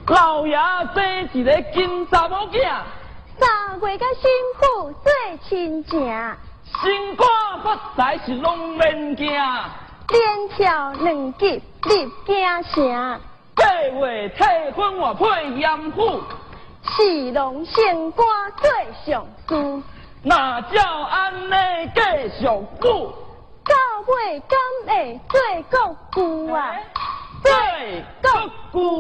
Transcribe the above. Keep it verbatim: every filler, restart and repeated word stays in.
老爷生一个金查某囝， 三月甲新妇做亲情， 新官发财是拢免惊。 连跳两级入京城， 八月退婚我配严府， 四龙升官做上司， 那照安尼继续久， 到尾敢会做国舅啊？ 做国舅。